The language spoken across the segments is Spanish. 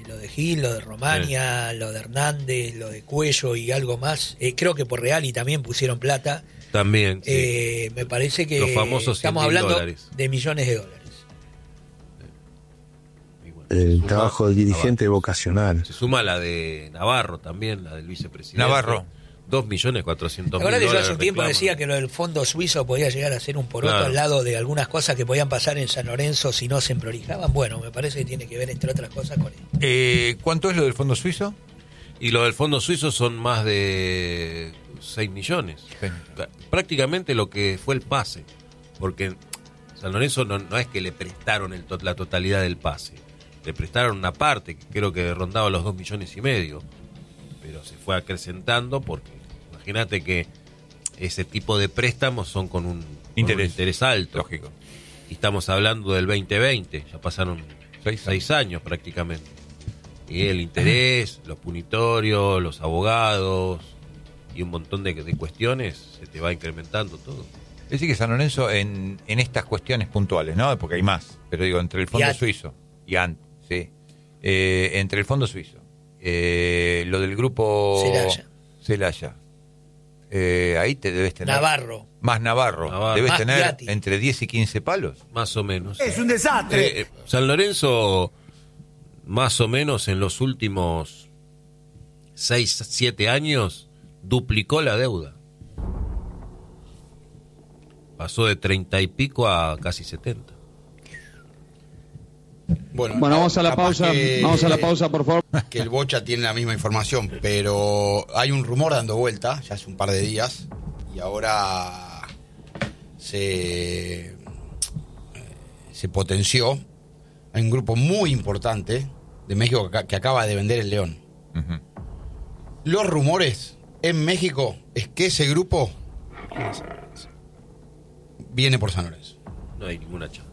lo de Gil, lo de Romagna, lo de Hernández, lo de Cuello y algo más. Creo que por Reali también pusieron plata. También, sí. Me parece que los famosos estamos hablando $100.000. de millones de dólares. El trabajo del dirigente vocacional. Se suma la de Navarro también, la del vicepresidente. Navarro. 2.400.000. La verdad que yo hace un tiempo decía que lo del fondo suizo podía llegar a ser un poroto al lado de algunas cosas que podían pasar en San Lorenzo si no se prolijaban. Bueno, me parece que tiene que ver, entre otras cosas, con esto. ¿Cuánto es lo del fondo suizo? Y lo del fondo suizo son más de 6 millones. Sí. Prácticamente lo que fue el pase. Porque San Lorenzo no es que le prestaron la totalidad del pase. Le prestaron una parte, que creo que rondaba los 2,5 millones. Pero se fue acrecentando porque imagínate que ese tipo de préstamos son con un interés alto. Lógico. Y estamos hablando del 2020, ya pasaron 6 años prácticamente. Y el interés, los punitorios, los abogados y un montón de cuestiones, se te va incrementando todo. Es decir que San Lorenzo en estas cuestiones puntuales, ¿no? Porque hay más, pero digo, entre el fondo suizo y antes, sí. Entre el fondo suizo, lo del grupo Celaya. Ahí te debes tener Navarro. Debes más tener Piatti. entre 10 y 15 palos. Más o menos. Es un desastre. San Lorenzo, más o menos en los últimos 6, 7 años, duplicó la deuda. Pasó de 30 y pico a casi 70. Bueno, vamos a la pausa. Vamos a la pausa, por favor. Que el Bocha tiene la misma información, pero hay un rumor dando vuelta ya hace un par de días y ahora se potenció. Hay un grupo muy importante de México que acaba de vender el León. Uh-huh. Los rumores en México es que ese grupo viene por San Lorenzo. No hay ninguna chance.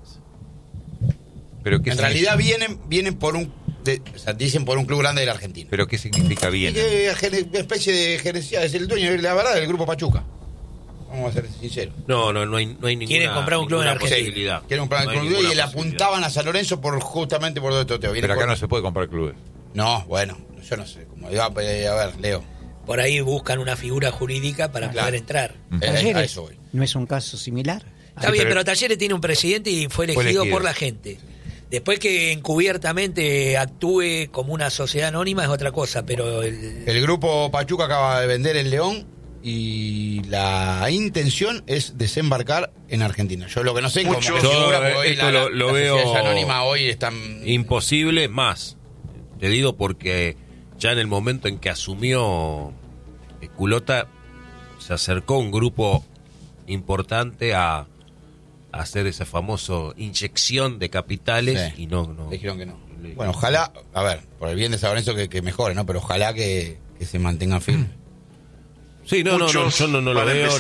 Pero ¿qué en realidad vienen por dicen por un club grande de la Argentina. ¿Pero qué significa viene? Una especie de gerencia, es el dueño, la verdad, del grupo Pachuca. Vamos a ser sinceros. No hay ninguna. Quieren comprar un club en Argentina. Quieren comprar un club y le apuntaban a San Lorenzo justamente por todo esto. Pero acá no se puede comprar clubes. No, bueno, yo no sé. A ver, Leo. Por ahí buscan una figura jurídica para poder entrar. A eso voy. ¿No es un caso similar? Está bien, pero Talleres tiene un presidente y fue elegido por la gente. Después que encubiertamente actúe como una sociedad anónima es otra cosa, pero el grupo Pachuca acaba de vender el León y la intención es desembarcar en Argentina. Yo lo que no sé es cómo lo veo anónima hoy están imposible más. Te digo porque ya en el momento en que asumió Culota se acercó un grupo importante a hacer esa famosa inyección de capitales y no dijeron que no. Bueno, ojalá, a ver, por el bien de San Lorenzo que mejore, ¿no? Pero ojalá que se mantengan firmes. Sí, yo no lo veo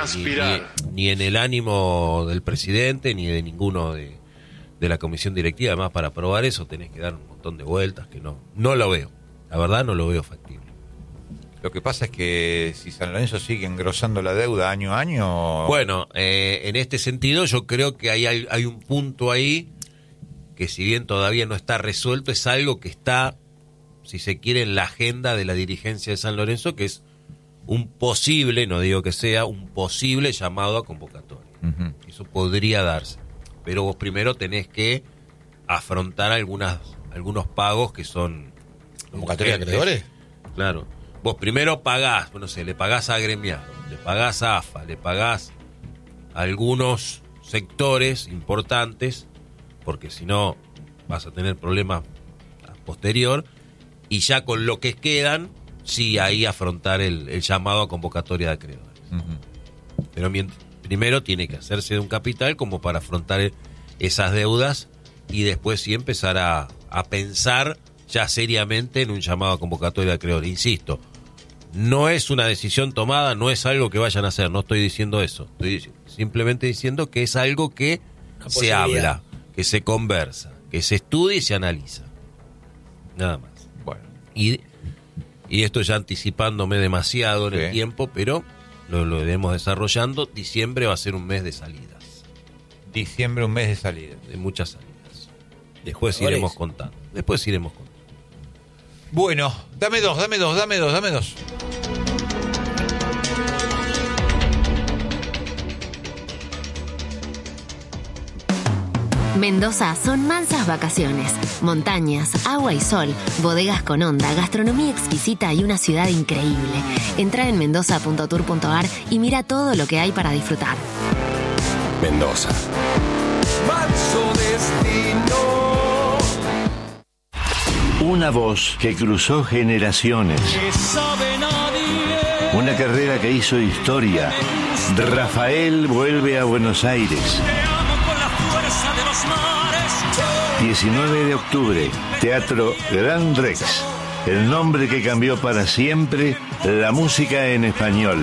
ni en el ánimo del presidente ni de ninguno de la comisión directiva. Además, para aprobar eso tenés que dar un montón de vueltas que no lo veo. La verdad no lo veo factible. Lo que pasa es que si San Lorenzo sigue engrosando la deuda año a año... Bueno, en este sentido yo creo que hay un punto ahí que si bien todavía no está resuelto, es algo que está, si se quiere, en la agenda de la dirigencia de San Lorenzo, que es un posible, no digo que sea, un posible llamado a convocatoria. Uh-huh. Eso podría darse. Pero vos primero tenés que afrontar algunos pagos que son... ¿Convocatoria de acreedores? Claro. Vos primero pagás, no sé, le pagás a agremiados, le pagás a AFA, le pagás a algunos sectores importantes, porque si no vas a tener problemas a posterior, y ya con lo que quedan, sí, ahí afrontar el llamado a convocatoria de acreedores. Uh-huh. Pero primero tiene que hacerse de un capital como para afrontar esas deudas y después sí empezar a pensar ya seriamente en un llamado a convocatoria de acreedores. Insisto, no es una decisión tomada, no es algo que vayan a hacer, no estoy diciendo eso. Estoy simplemente diciendo que es algo que se habla, que se conversa, que se estudia y se analiza. Nada más. Bueno. Y esto ya anticipándome demasiado en el tiempo, pero lo iremos desarrollando. Diciembre va a ser un mes de salidas. Diciembre, un mes de salidas. De muchas salidas. Después iremos contando. Bueno, dame dos. Mendoza son mansas vacaciones, montañas, agua y sol, bodegas con onda, gastronomía exquisita y una ciudad increíble. Entra en mendoza.tour.ar y mira todo lo que hay para disfrutar. Mendoza. Una voz que cruzó generaciones. Una carrera que hizo historia. Rafael vuelve a Buenos Aires. 19 de octubre, Teatro Gran Rex. El nombre que cambió para siempre la música en español.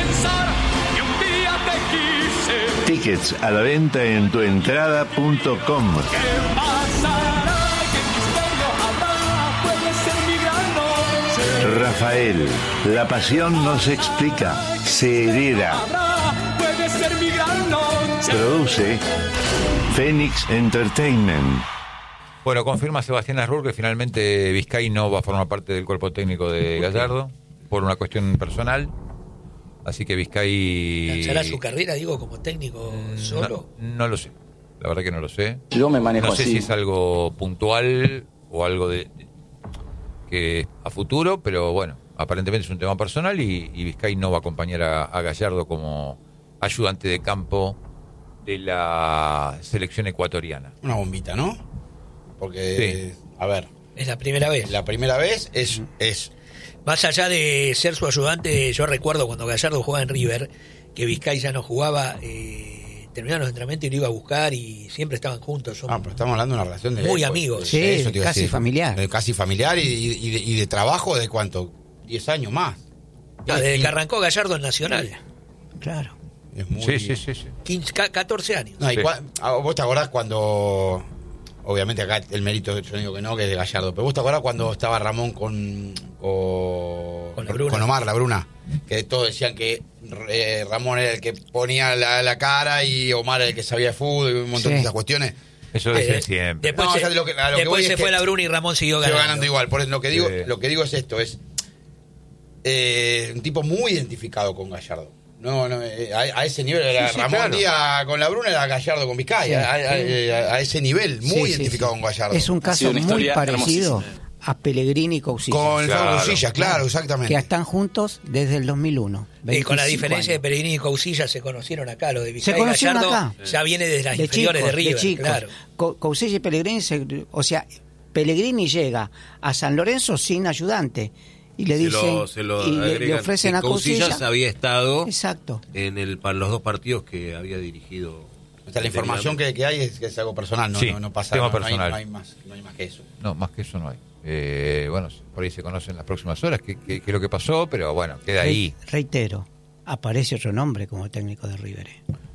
Tickets a la venta en tuentrada.com. Rafael, la pasión no se explica, se hereda. Produce Phoenix Entertainment. Bueno, confirma Sebastián Asrur que finalmente Vizcay no va a formar parte del cuerpo técnico de Gallardo por una cuestión personal. Así que Vizcay... ¿Lanzará su carrera, digo, como técnico solo? No lo sé. La verdad que no lo sé. Yo me manejo No sé así. si es algo puntual o algo de que a futuro, pero bueno, aparentemente es un tema personal y Vizcay no va a acompañar a Gallardo como ayudante de campo de la selección ecuatoriana. Una bombita, ¿no? Porque, Sí. A ver, Es la primera vez. la primera vez es Más allá de ser su ayudante, yo recuerdo cuando Gallardo jugaba en River, que Vizcay ya no jugaba, terminaron los entrenamientos y lo iba a buscar y siempre estaban juntos. Son pero estamos hablando de una relación de muy amigos. Sí, eso te iba a casi decir. familiar. Casi familiar y de trabajo de cuánto, 10 años más. desde que arrancó Gallardo en Nacional. Claro. Es muy, Sí. 14 años. No, y Sí. ¿vos te acordás cuando, obviamente acá el mérito, yo digo que no, que es de Gallardo, pero vos te acordás cuando estaba Ramón con la Bruna. con Omar, la Bruna, que todos decían que Ramón era el que ponía la cara y Omar era el que sabía de fútbol y un montón de esas cuestiones? Eso lo dicen siempre. Después No, se, o sea, lo que después voy se es fue que la Bruna y Ramón siguió Sigo ganando. ganando igual. Por eso lo que digo es esto, es un tipo muy identificado con Gallardo. No, a ese nivel era Sí, Ramón claro. Díaz con la Bruna, era Gallardo con Vizcay, Sí. a ese nivel, muy Sí, identificado con Gallardo. Es un caso sido una muy historia parecido hermosísima. a Pellegrini y Cousillas. Con el Claro. Fabio Cosillas, claro, exactamente. Que están juntos desde el 2001. Y con la 25 diferencia de años. Pellegrini y Cousillas se conocieron acá, lo de Vizcay Se conocieron Gallardo acá. ya viene desde las de inferiores chicos, de River, chicos. claro. Cousillas y Pellegrini, Pellegrini llega a San Lorenzo sin ayudante y le dicen y le agregan ofrecen que a Cousillas. Cousillas había estado Exacto. para los dos partidos que había dirigido. O sea, la información que hay es que es algo personal, no, Sí, no pasa tema no hay- personal. no hay más que eso. No, más que eso no hay. Bueno, por ahí se conocen las próximas horas qué es lo que pasó, pero bueno, queda ahí. Reitero, aparece otro nombre como técnico de River.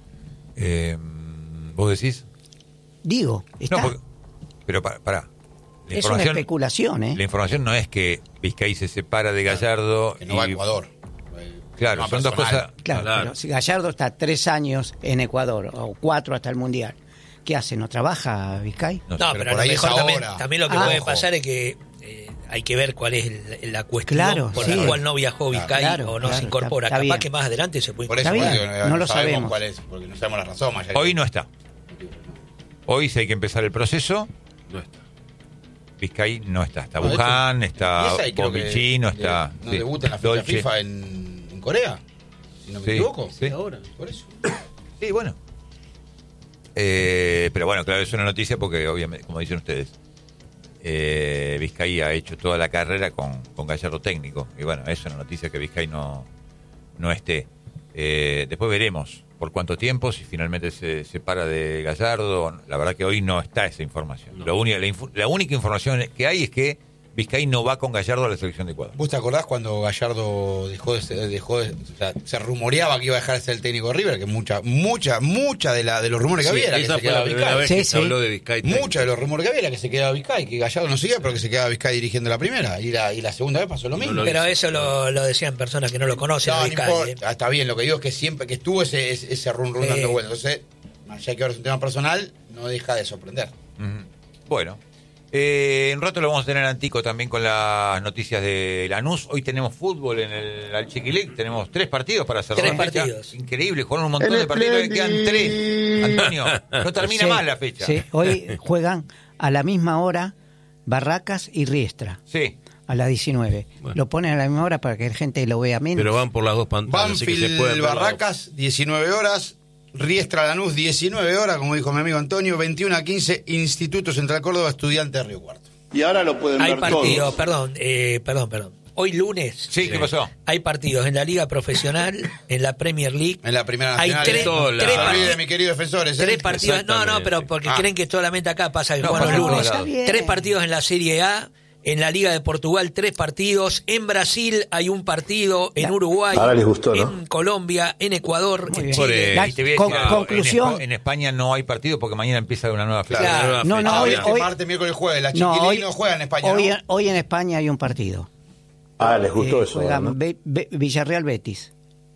¿Vos decís? Digo, está. No, pero pará. La Es una información, especulación, ¿eh? la información no es que Vizcay se separa de Gallardo Que no va a y... Ecuador. Claro, Tema son dos personal. cosas... Claro, Claro. pero si Gallardo está 3 años en Ecuador, o 4 hasta el Mundial, ¿qué hace? ¿No trabaja Vizcay? No, No, pero pero por a ahí lo es mejor ahora. también lo que Ah, puede ojo. pasar es que hay que ver cuál es la cuestión Claro, por sí. la cual no viajó Vizcay Claro, o no se claro, incorpora. está Capaz bien. que más adelante se puede Por eso Está bien, digo, no lo sabemos. cuál es, porque no sabemos la razón. más allá de- Hoy no está. Hoy sí hay que empezar el proceso. No está. Vizcay no está. Está No, de hecho, Buján, está Esa y creo que Bobichino, está... No sí, debuta en la fecha Dolce. FIFA en Corea, si no me Sí, equivoco. sí. Ahora, por eso. Sí, bueno. Pero bueno, claro, es una noticia porque obviamente, como dicen ustedes, Vizcay ha hecho toda la carrera con Gallardo técnico. Y bueno, es una noticia que Vizcay no esté. Después veremos por cuánto tiempo, si finalmente se separa de Gallardo. La verdad que hoy no está esa información. No. La única información que hay es que Vizcay no va con Gallardo a la selección de Ecuador. ¿Vos te acordás cuando Gallardo dejó de o sea, se rumoreaba que iba a dejar de ser el técnico de River? Que mucha de los rumores que Sí, había era que esa se fue la quedaba primera Vizcay. vez Sí, que sí. se habló de Vizcay. Muchos de los rumores que había era que se quedaba Vizcay, que Gallardo no seguía, pero que se quedaba Vizcay dirigiendo la primera. Y la segunda vez pasó lo mismo. lo Pero hizo. eso lo decían personas que no lo conocen. No, a no Vizcay, importa. Está bien, lo que digo es que siempre que estuvo ese run Sí. dando vueltas. Entonces, más allá que ahora es un tema personal, no deja de sorprender. Ujú. Bueno, En un rato lo vamos a tener Antico también con las noticias de Lanús. Hoy tenemos fútbol en el Chiquilic. Tenemos 3 partidos para cerrar. 3 partidos. Increíble, jugaron un montón de partidos y quedan 3. Antonio, no termina más la fecha. Sí, hoy juegan a la misma hora Barracas y Riestra. Sí. A las 19. Bueno. Lo ponen a la misma hora para que la gente lo vea menos. Pero van por las dos pantallas. Banfield Barracas, 19 horas. Riestra Lanús, 19 horas, como dijo mi amigo Antonio, 21-15, Instituto Central Córdoba, Estudiante de Río Cuarto. Y ahora lo pueden ver partidos, todos. perdón. Hoy lunes. Sí, ¿qué pasó? Hay partidos en la Liga Profesional, en la Premier League. En la Primera Hay Nacional. 3 partidos de mi querido defensores. 3 partidos. No, pero porque creen que solamente acá pasa que juegan los lunes. 3 partidos en la Serie A. En la Liga de Portugal 3 partidos, en Brasil hay un partido, en Uruguay, les gustó, ¿no? En Colombia, en Ecuador, en Chile. Conclusión. En España no hay partido porque mañana empieza una nueva fecha. Claro. Hoy martes, miércoles, jueves. La Chiquilín no juega en España, hoy en España hay un partido. Les gustó eso. Juegan Villarreal Betis.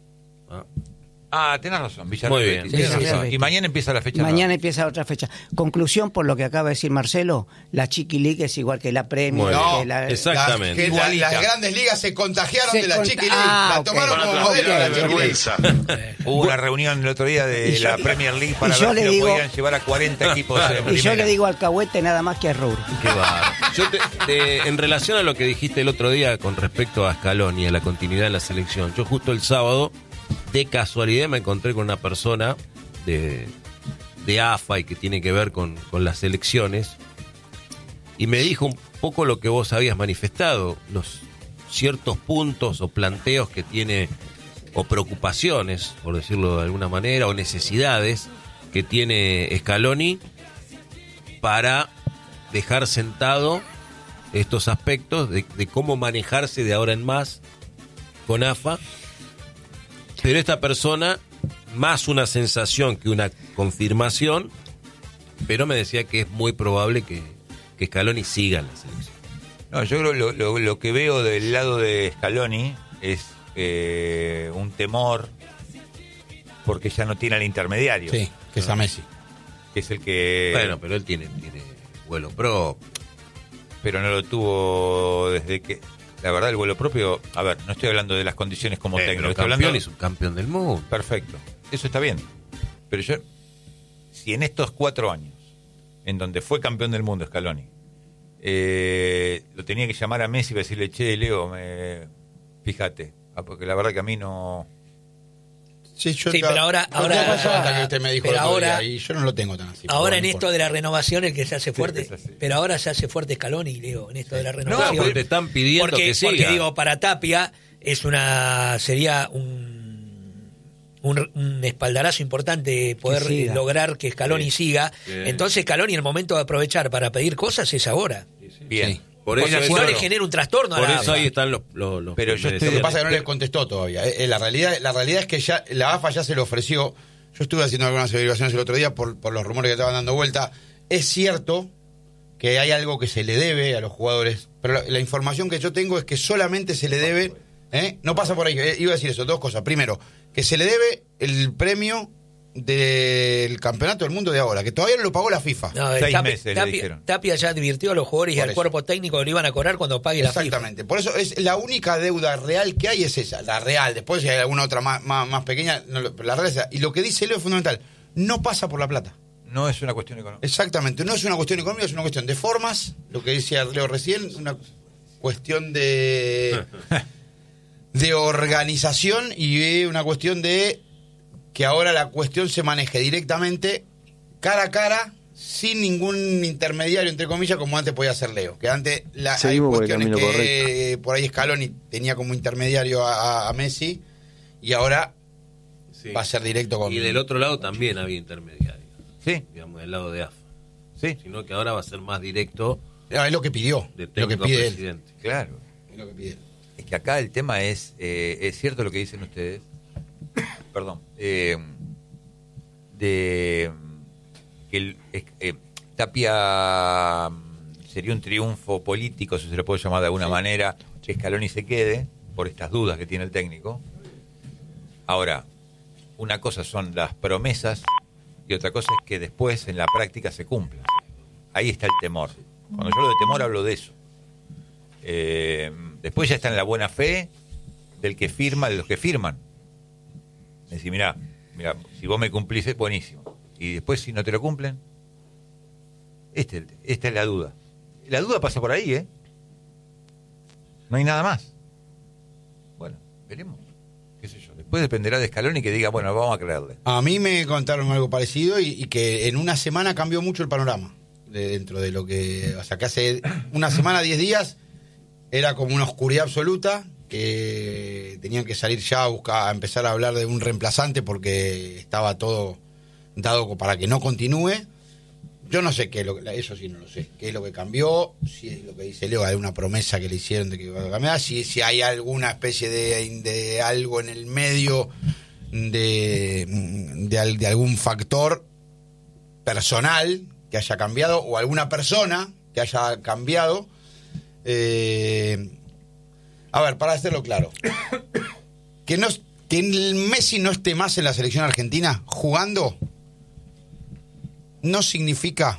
Tenés razón, Villarreal. Muy bien. Betis. Y mañana empieza la fecha. Mañana empieza otra fecha. Conclusión, por lo que acaba de decir Marcelo, la Chiqui League es igual que la Premier. Exactamente. Las grandes ligas se contagiaron de la Chiqui League. La tomaron como modelo de la Chiqui League. Hubo una reunión el otro día de la Premier League para ver si lo podían llevar a 40 equipos. Y yo le digo al Cahuete nada más que a Rur. Qué va. En relación a lo que dijiste el otro día con respecto a Scaloni y a la continuidad de la selección, yo justo el sábado, de casualidad, me encontré con una persona de AFA y que tiene que ver con las elecciones, y me dijo un poco lo que vos habías manifestado, los ciertos puntos o planteos que tiene, o preocupaciones, por decirlo de alguna manera, o necesidades que tiene Scaloni para dejar sentado estos aspectos de cómo manejarse de ahora en más con AFA. Pero esta persona, más una sensación que una confirmación, pero me decía que es muy probable que Scaloni siga en la selección. No, yo creo lo que veo del lado de Scaloni es un temor porque ya no tiene al intermediario. Sí, que es a Messi. Que es el que... Bueno, pero él tiene vuelo propio. Pero no lo tuvo desde que... La verdad, el vuelo propio... A ver, no estoy hablando de las condiciones como técnico. Estoy hablando de... es un campeón del mundo. Perfecto. Eso está bien. Pero yo... Si en estos 4 años, en donde fue campeón del mundo Scaloni, lo tenía que llamar a Messi y decirle, che, Leo, fíjate. Porque la verdad que a mí no... Sí, pero ahora que usted me dijo pero ahora y yo no lo tengo tan así. Ahora en esto de la renovación el que se hace fuerte, pero ahora se hace fuerte Scaloni, Leo, en esto de la renovación. No, porque te están pidiendo que siga. Porque digo, para Tapia sería un espaldarazo importante poder lograr que Scaloni siga. Entonces Scaloni, el momento de aprovechar para pedir cosas es ahora. Bien. Sí. Por eso no le genera un trastorno. Por eso ahí están los pero yo lo que pasa es que no le contestó todavía. La realidad es que ya la AFA ya se lo ofreció. Yo estuve haciendo algunas averiguaciones el otro día por los rumores que estaban dando vuelta. Es cierto que hay algo que se le debe a los jugadores, pero la información que yo tengo es que solamente se le debe, no pasa por ahí, iba a decir eso, 2 cosas. Primero, que se le debe el premio del campeonato del mundo de ahora, que todavía no lo pagó la FIFA. No, 6 meses le dijeron. Tapia ya advirtió a los jugadores y al cuerpo técnico que lo iban a cobrar cuando pague la FIFA. Exactamente, por eso es la única deuda real que hay, es esa, la real. Después si hay alguna otra más pequeña, la real es esa. Y lo que dice Leo es fundamental, no pasa por la plata. No es una cuestión económica. Exactamente, no es una cuestión económica, es una cuestión de formas, lo que decía Leo recién, una cuestión de organización y una cuestión de que ahora la cuestión se maneje directamente, cara a cara, sin ningún intermediario, entre comillas, como antes podía hacer Leo. Que antes hay cuestiones que correcto. Por ahí Scaloni tenía como intermediario a Messi, y ahora va a ser directo con... Y del otro lado también había intermediario. Sí. Digamos, del lado de AFA. Sí. Sino que ahora va a ser más directo. Es lo que pidió, lo que pide él. Claro. Es lo que pide él. Es que acá el tema es cierto lo que dicen ustedes, perdón, de que Tapia sería un triunfo político, si se lo puede llamar de alguna manera, que Scaloni se quede por estas dudas que tiene el técnico. Ahora, una cosa son las promesas y otra cosa es que después en la práctica se cumplan. Ahí está el temor. Cuando yo hablo de temor, hablo de eso. Después ya está en la buena fe del que firma, de los que firman. Decir, mira, si vos me cumplís, es buenísimo. Y después, si no te lo cumplen, esta es la duda. La duda pasa por ahí, ¿eh? No hay nada más. Bueno, veremos. Qué sé yo. Después dependerá de Scaloni que diga, bueno, vamos a creerle. A mí me contaron algo parecido y que en una semana cambió mucho el panorama. Dentro de lo que... O sea, que hace una semana, 10 días, era como una oscuridad absoluta, que tenían que salir ya a empezar a hablar de un reemplazante porque estaba todo dado para que no continúe. Yo no sé qué es eso sí no lo sé, qué es lo que cambió, si es lo que dice Leo, hay una promesa que le hicieron de que iba a cambiar, si hay alguna especie de algo en el medio de algún factor personal que haya cambiado, o alguna persona que haya cambiado. A ver, para hacerlo claro, que el Messi no esté más en la selección argentina jugando no significa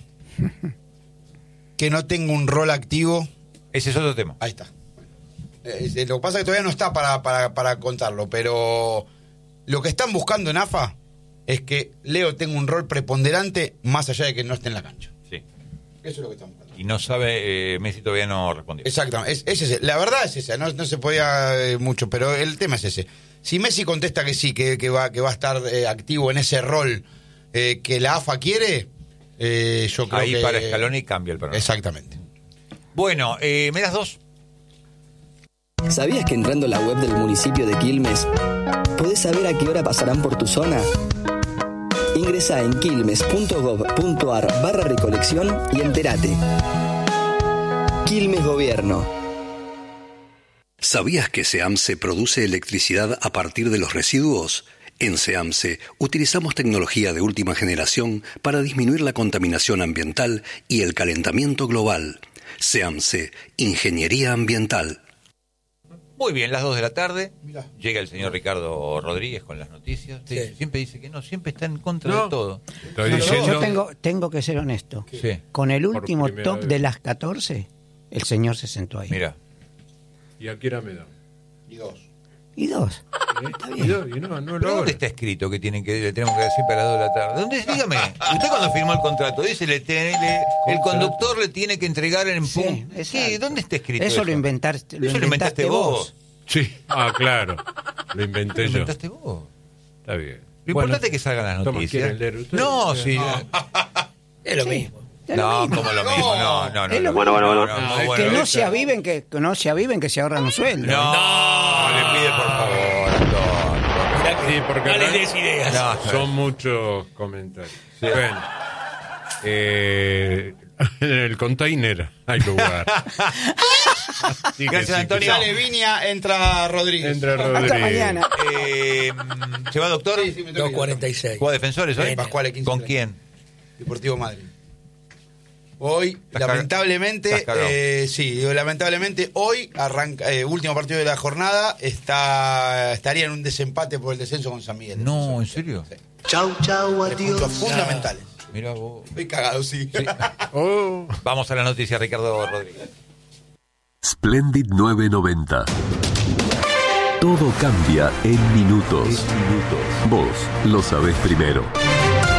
que no tenga un rol activo. Ese es otro tema. Ahí está. Lo que pasa es que todavía no está para contarlo, pero lo que están buscando en AFA es que Leo tenga un rol preponderante más allá de que no esté en la cancha. Sí. Eso es lo que están buscando. Y no sabe, Messi todavía no respondió. Exactamente, es ese. La verdad es esa, no se podía mucho, pero el tema es ese. Si Messi contesta que sí, que va a estar activo en ese rol que la AFA quiere, yo creo ahí que... Ahí para Scaloni cambia el programa. Exactamente. Bueno, ¿me das dos? ¿Sabías que entrando a la web del municipio de Quilmes podés saber a qué hora pasarán por tu zona? Ingresá en quilmes.gov.ar/recolección y entérate. Quilmes Gobierno. ¿Sabías que SEAMSE produce electricidad a partir de los residuos? En SEAMSE utilizamos tecnología de última generación para disminuir la contaminación ambiental y el calentamiento global. SEAMSE, Ingeniería Ambiental. Muy bien, las 2 de la tarde. Mirá. Llega el señor Ricardo Rodríguez con las noticias. Sí. Siempre dice que no, siempre está en contra de todo. Yo tengo que ser honesto. Sí. Con el último top de las 14, el señor se sentó ahí. Mira. ¿Y a qué hora me da? Y dos. Está bien. ¿Dónde está escrito que le tenemos que dar siempre a las 2 de la tarde? ¿Dónde? Dígame. Usted cuando firmó el contrato dice el conductor le tiene que entregar en punto. Sí, ¿dónde está escrito eso? Eso lo inventaste vos. Sí. Claro. Lo inventé yo. Lo inventaste vos. Está bien. Lo importante es que salgan las noticias. No, sí. Es lo mismo. No, como lo mismo, no. Bueno. Que no se aviven, que se ahorran un sueldo. No, le pide por favor, Sí, porque no les des ideas. Son muchos comentarios. Sí. Bueno, en el container hay lugar. Gracias, Antonio. Sale Viña, entra Rodríguez. Hasta mañana. ¿Se va, doctor? Sí, me 2:46. ¿Juega Defensores hoy? Pascual, 15. ¿Con quién? Deportivo Madrid. Hoy, lamentablemente, hoy arranca, último partido de la jornada, estaría en un desempate por el descenso con San Miguel. No, ¿en serio? Sí. Chau, adiós. Puntos fundamentales. Mira vos. Estoy cagado, sí. Vamos a la noticia, Ricardo Rodríguez. Splendid 990. Todo cambia en minutos. Vos lo sabés primero.